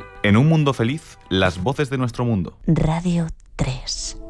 En un mundo feliz, las voces de nuestro mundo. Radio 3.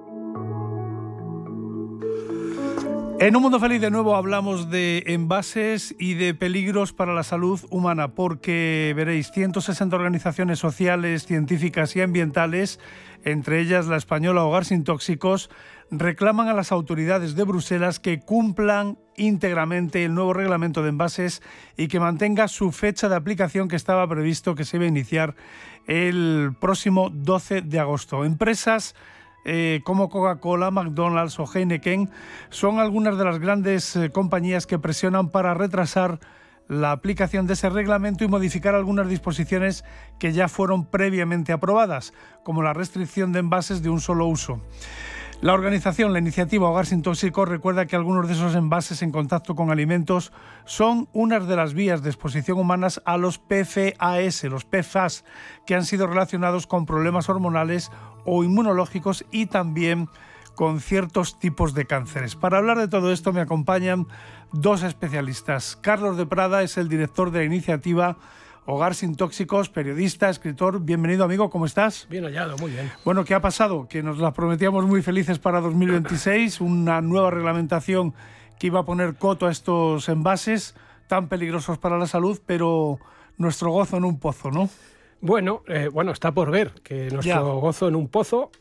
En Un Mundo Feliz de nuevo hablamos de envases y de peligros para la salud humana, porque veréis, 160 organizaciones sociales, científicas y ambientales, entre ellas la española Hogar Sin Tóxicos, reclaman a las autoridades de Bruselas que cumplan íntegramente el nuevo reglamento de envases y que mantenga su fecha de aplicación, que estaba previsto que se iba a iniciar el próximo 12 de agosto. Empresas como Coca-Cola, McDonald's o Heineken son algunas de las grandes compañías que presionan para retrasar la aplicación de ese reglamento y modificar algunas disposiciones que ya fueron previamente aprobadas, como la restricción de envases de un solo uso. La organización, la iniciativa Hogar Sin Tóxicos, recuerda que algunos de esos envases en contacto con alimentos son unas de las vías de exposición humanas a los PFAS, los PFAS, que han sido relacionados con problemas hormonales o inmunológicos y también con ciertos tipos de cánceres. Para hablar de todo esto me acompañan dos especialistas. Carlos de Prada es el director de la iniciativa Hogar Sin Tóxicos, periodista, escritor. Bienvenido, amigo, ¿cómo estás? Bien hallado, muy bien. Bueno, ¿qué ha pasado? Que nos las prometíamos muy felices para 2026, una nueva reglamentación que iba a poner coto a estos envases tan peligrosos para la salud, pero nuestro gozo en un pozo, ¿no? Bueno, está por ver que nuestro gozo en un pozo,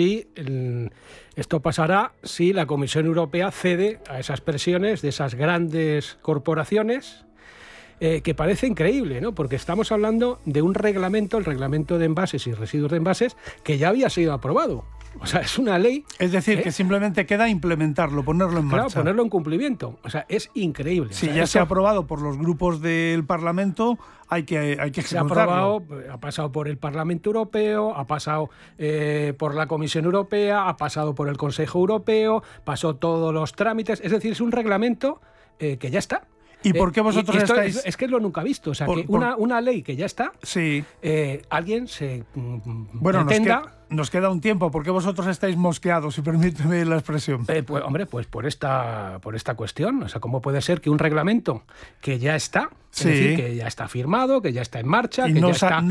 esto pasará si la Comisión Europea cede a esas presiones de esas grandes corporaciones, que parece increíble, ¿no? Porque estamos hablando de un reglamento, el reglamento de envases y residuos de envases, que ya había sido aprobado. O sea, es una ley... Es decir, que simplemente queda implementarlo, ponerlo en marcha. Claro, ponerlo en cumplimiento. O sea, es increíble. Si ya se ha aprobado por los grupos del Parlamento, hay que ejecutarlo. Se ha aprobado, ha pasado por el Parlamento Europeo, ha pasado por la Comisión Europea, ha pasado por el Consejo Europeo, pasó todos los trámites. Es decir, es un reglamento que ya está. ¿Y por qué vosotros estáis...? Es que lo nunca visto. O sea, que una ley que ya está, sí. Alguien se pretenda... Nos queda un tiempo. ¿Por qué vosotros estáis mosqueados, si permíteme la expresión? Pues por esta cuestión. O sea, ¿cómo puede ser que un reglamento que ya está, es decir, que ya está firmado, que ya está en marcha, que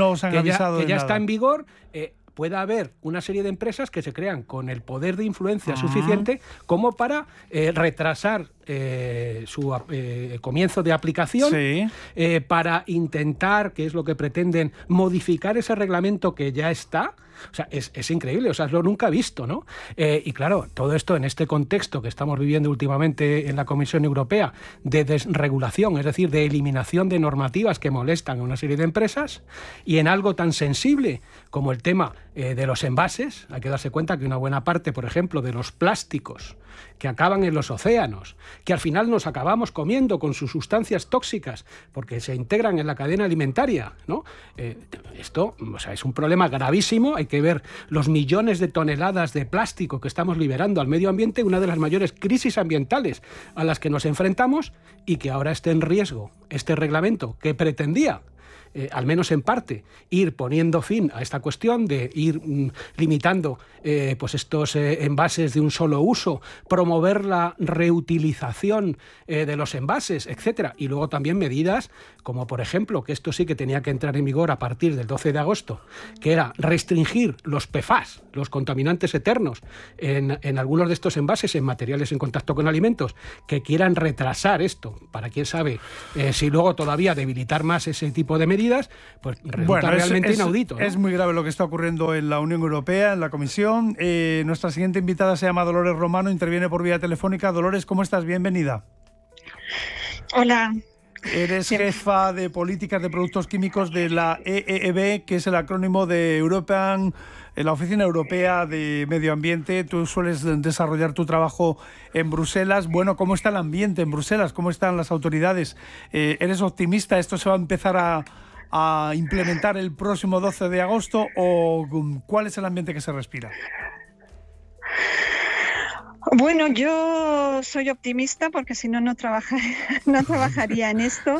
ya está en vigor, pueda haber una serie de empresas que se crean con el poder de influencia suficiente como para retrasar su comienzo de aplicación, para intentar, que es lo que pretenden, modificar ese reglamento que ya está? O sea, es increíble, o sea, es lo nunca visto, ¿no? Y claro, todo esto en este contexto que estamos viviendo últimamente en la Comisión Europea de desregulación, es decir, de eliminación de normativas que molestan a una serie de empresas, y en algo tan sensible como el tema de los envases. Hay que darse cuenta que una buena parte, por ejemplo, de los plásticos que acaban en los océanos, que al final nos acabamos comiendo con sus sustancias tóxicas porque se integran en la cadena alimentaria, ¿no? Esto, o sea, es un problema gravísimo. Hay que ver los millones de toneladas de plástico que estamos liberando al medio ambiente, una de las mayores crisis ambientales a las que nos enfrentamos, y que ahora esté en riesgo este reglamento que pretendía, al menos en parte, ir poniendo fin a esta cuestión de ir limitando pues estos envases de un solo uso, promover la reutilización de los envases, etcétera. Y luego también medidas como, por ejemplo, que esto sí que tenía que entrar en vigor a partir del 12 de agosto, que era restringir los PFAS, los contaminantes eternos, en algunos de estos envases, en materiales en contacto con alimentos, que quieran retrasar esto, para quién sabe si luego todavía debilitar más ese tipo de medidas, pues resulta realmente inaudito, ¿no? Es muy grave lo que está ocurriendo en la Unión Europea, en la Comisión. Nuestra siguiente invitada se llama Dolores Romano, interviene por vía telefónica. Dolores, ¿cómo estás? Bienvenida. Hola. Eres jefa de políticas de productos químicos de la EEB, que es el acrónimo de la Oficina Europea de Medio Ambiente. Tú sueles desarrollar tu trabajo en Bruselas. Bueno, ¿cómo está el ambiente en Bruselas? ¿Cómo están las autoridades? ¿Eres optimista? ¿Esto se va a empezar a implementar el próximo 12 de agosto? ¿O cuál es el ambiente que se respira? Bueno, yo soy optimista porque si no trabajaría en esto,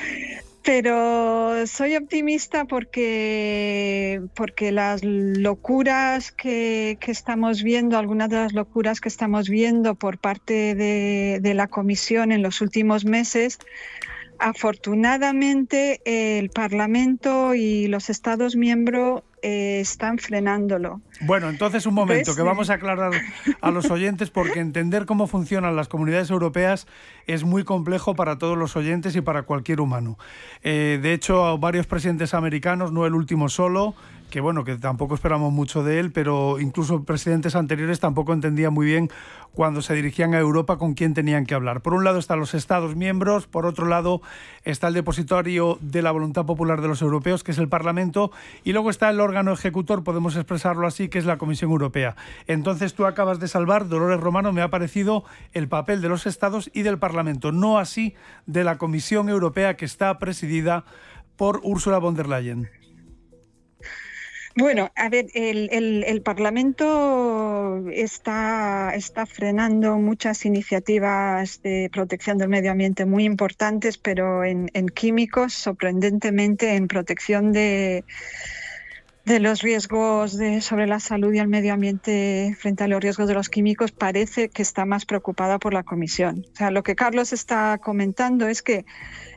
pero soy optimista porque las locuras que estamos viendo, algunas de las locuras que estamos viendo por parte de la Comisión en los últimos meses, Afortunadamente, el Parlamento y los Estados miembros están frenándolo. Bueno, entonces un momento, ¿Ves? que vamos a aclarar a los oyentes, porque entender cómo funcionan las comunidades europeas es muy complejo para todos los oyentes y para cualquier humano. De hecho, varios presidentes americanos, no el último solo, que bueno, que tampoco esperamos mucho de él, pero incluso presidentes anteriores tampoco entendían muy bien cuando se dirigían a Europa con quién tenían que hablar. Por un lado están los Estados miembros, por otro lado está el depositario de la voluntad popular de los europeos, que es el Parlamento, y luego está el órgano ejecutor, podemos expresarlo así, que es la Comisión Europea. Entonces tú acabas de salvar, Dolores Romano, me ha parecido el papel de los Estados y del Parlamento, no así de la Comisión Europea, que está presidida por Ursula von der Leyen. Bueno, a ver, el Parlamento está frenando muchas iniciativas de protección del medio ambiente muy importantes, pero en químicos, sorprendentemente, en protección de los riesgos sobre la salud y el medio ambiente frente a los riesgos de los químicos, parece que está más preocupada por la Comisión. O sea, lo que Carlos está comentando es que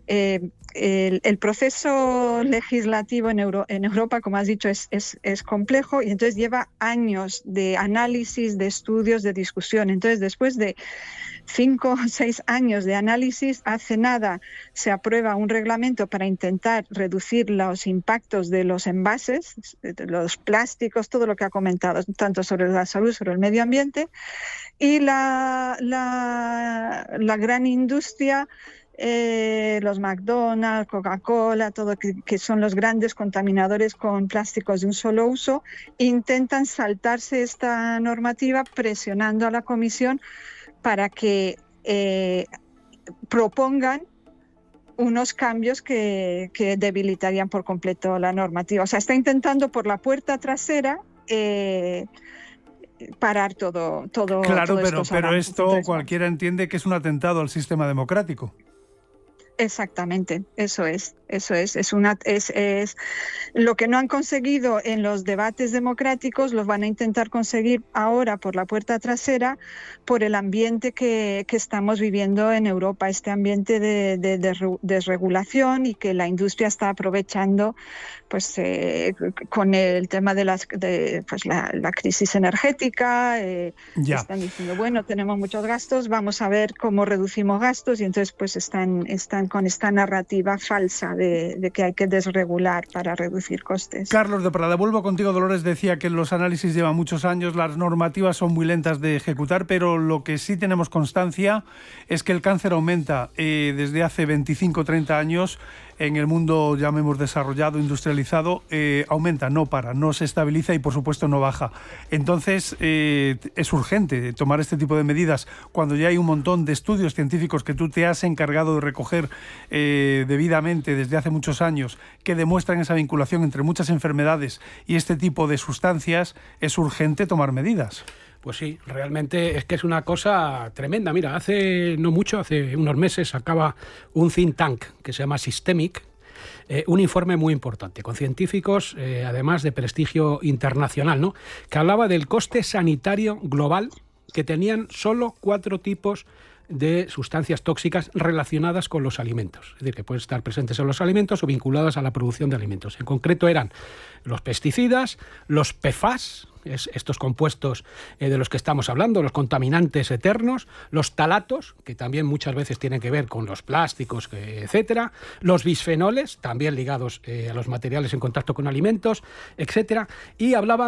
el proceso legislativo en Europa, como has dicho, es complejo, y entonces lleva años de análisis, de estudios, de discusión. Entonces, después de 5 o 6 años de análisis, hace nada se aprueba un reglamento para intentar reducir los impactos de los envases, de los plásticos, todo lo que ha comentado, tanto sobre la salud, sobre el medio ambiente, y la gran industria, los McDonald's, Coca-Cola, todo que son los grandes contaminadores con plásticos de un solo uso, intentan saltarse esta normativa presionando a la Comisión para que propongan unos cambios que debilitarían por completo la normativa. O sea, está intentando por la puerta trasera parar todo. Claro, pero avances. esto Entonces, cualquiera entiende que es un atentado al sistema democrático. Exactamente, eso es lo que no han conseguido en los debates democráticos, los van a intentar conseguir ahora por la puerta trasera, por el ambiente que estamos viviendo en Europa, este ambiente de desregulación, y que la industria está aprovechando, pues con el tema de la crisis energética. Están diciendo, bueno, tenemos muchos gastos, vamos a ver cómo reducimos gastos, y entonces pues están con esta narrativa falsa de que hay que desregular para reducir costes. Carlos de Prada, vuelvo contigo. Dolores decía que los análisis llevan muchos años, las normativas son muy lentas de ejecutar, pero lo que sí tenemos constancia es que el cáncer aumenta desde hace 25 o 30 años en el mundo, llamemos desarrollado, industrializado, aumenta, no para, no se estabiliza y por supuesto no baja. Entonces es urgente tomar este tipo de medidas cuando ya hay un montón de estudios científicos que tú te has encargado de recoger debidamente desde hace muchos años, que demuestran esa vinculación entre muchas enfermedades y este tipo de sustancias. Es urgente tomar medidas. Pues sí, realmente es que es una cosa tremenda. Mira, hace no mucho, hace unos meses, acaba un think tank que se llama Systemic, un informe muy importante, con científicos, además de prestigio internacional, ¿no?, que hablaba del coste sanitario global que tenían solo 4 tipos de sustancias tóxicas relacionadas con los alimentos. Es decir, que pueden estar presentes en los alimentos o vinculadas a la producción de alimentos. En concreto eran los pesticidas, los PFAS, estos compuestos de los que estamos hablando, los contaminantes eternos, los talatos, que también muchas veces tienen que ver con los plásticos, etcétera, los bisfenoles, también ligados a los materiales en contacto con alimentos, etcétera, y hablaba